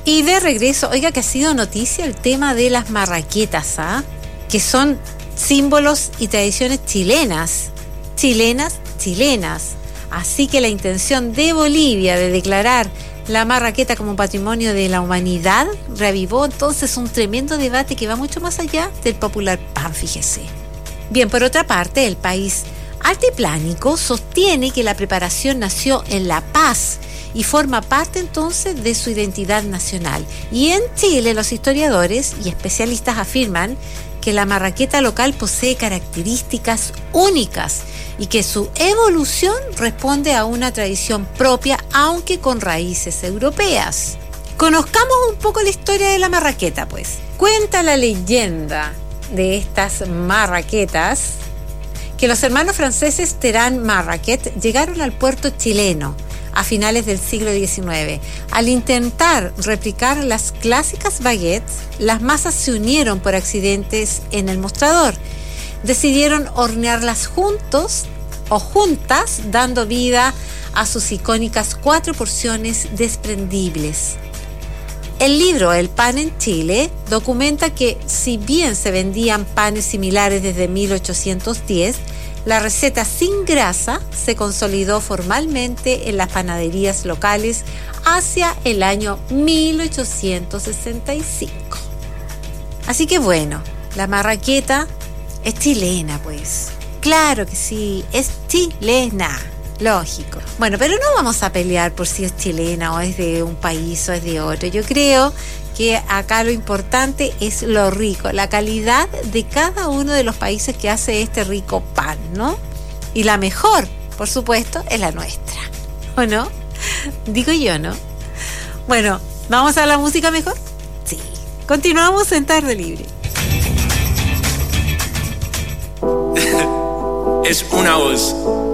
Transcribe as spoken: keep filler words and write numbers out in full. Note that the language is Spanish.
Y de regreso, oiga que ha sido noticia el tema de las marraquetas, ¿ah? Que son símbolos y tradiciones chilenas, chilenas, chilenas. Así que la intención de Bolivia de declarar la marraqueta como patrimonio de la humanidad reavivó entonces un tremendo debate que va mucho más allá del popular pan, fíjese. Bien, por otra parte, el país altiplánico sostiene que la preparación nació en La Paz y forma parte entonces de su identidad nacional. Y en Chile los historiadores y especialistas afirman que la marraqueta local posee características únicas y que su evolución responde a una tradición propia, aunque con raíces europeas. Conozcamos un poco la historia de la marraqueta, pues. Cuenta la leyenda de estas marraquetas que los hermanos franceses Terán Marraquet llegaron al puerto chileno a finales del siglo diecinueve. Al intentar replicar las clásicas baguettes, las masas se unieron por accidentes en el mostrador. Decidieron hornearlas juntos o juntas, dando vida a sus icónicas cuatro porciones desprendibles. El libro El pan en Chile documenta que, si bien se vendían panes similares desde mil ochocientos diez, la receta sin grasa se consolidó formalmente en las panaderías locales hacia el año mil ochocientos sesenta y cinco. Así que bueno, la marraqueta es chilena, pues. Claro que sí, es chilena, lógico. Bueno, pero no vamos a pelear por si es chilena o es de un país o es de otro. Yo creo que acá lo importante es lo rico, la calidad de cada uno de los países que hace este rico pan, ¿no? Y la mejor, por supuesto, es la nuestra, ¿o no? Digo yo, ¿no? Bueno, ¿vamos a la música mejor? Sí. Continuamos en Tarde Libre. Es una voz.